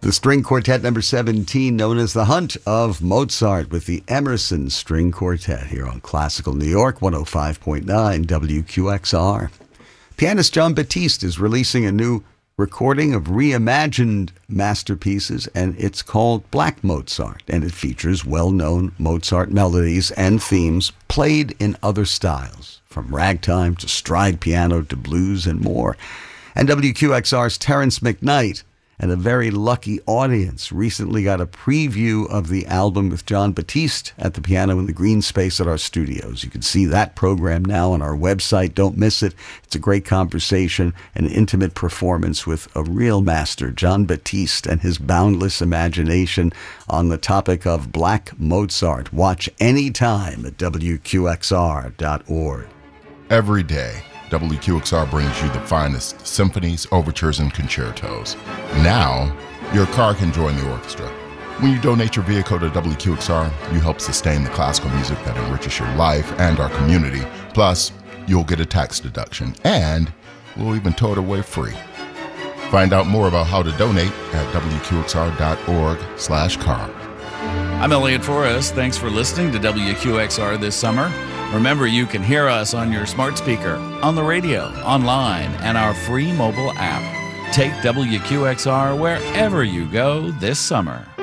The string quartet number 17, known as The Hunt of Mozart, with the Emerson String Quartet here on Classical New York, 105.9 WQXR. Pianist Jon Batiste is releasing a new recording of reimagined masterpieces, and it's called Black Mozart, and it features well-known Mozart melodies and themes played in other styles, from ragtime to stride piano to blues and more. And WQXR's Terrence McKnight and a very lucky audience recently got a preview of the album with Jon Batiste at the piano in the green space at our studios. You can see that program now on our website. Don't miss it. It's a great conversation, an intimate performance with a real master, Jon Batiste, and his boundless imagination on the topic of Black Mozart. Watch anytime at WQXR.org. Every day, WQXR brings you the finest symphonies, overtures, and concertos. Now, your car can join the orchestra. When you donate your vehicle to WQXR, you help sustain the classical music that enriches your life and our community. Plus, you'll get a tax deduction, and we'll even tow it away free. Find out more about how to donate at WQXR.org/car. I'm Elliot Forrest. Thanks for listening to WQXR this summer. Remember, you can hear us on your smart speaker, on the radio, online, and our free mobile app. Take WQXR wherever you go this summer.